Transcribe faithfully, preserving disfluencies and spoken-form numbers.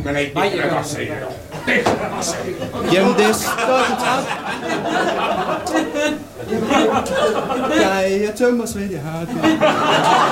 kan ikke. Nej, Det kan jeg godt se. Det kan jeg godt se. Jamen, det står den tak. Jeg er tømmersvend, jeg har det.